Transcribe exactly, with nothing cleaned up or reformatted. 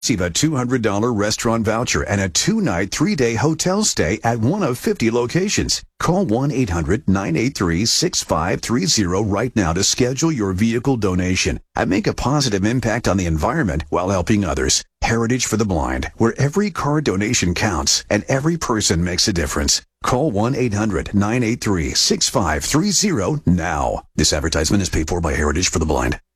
Receive a two hundred dollars restaurant voucher and a two-night, three-day hotel stay at one of fifty locations. Call one eight hundred nine eight three six five three zero right now to schedule your vehicle donation and make a positive impact on the environment while helping others. Heritage for the Blind, where every car donation counts and every person makes a difference. Call one eight hundred nine eight three six five three zero now. This advertisement is paid for by Heritage for the Blind.